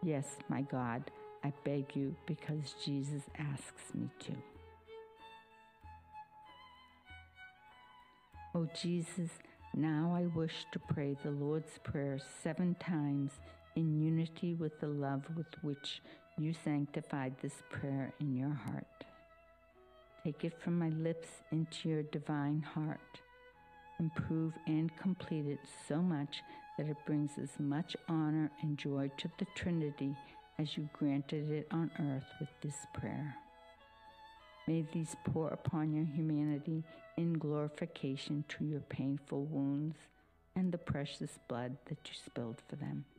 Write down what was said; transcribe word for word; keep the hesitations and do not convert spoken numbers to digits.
Yes, my God, I beg you because Jesus asks me to. O Jesus, now I wish to pray the Lord's Prayer seven times in unity with the love with which you sanctified this prayer in your heart. Take it from my lips into your divine heart. Improve and complete it so much that it brings as much honor and joy to the Trinity as you granted it on earth with this prayer. May these pour upon your humanity in glorification to your painful wounds and the precious blood that you spilled for them.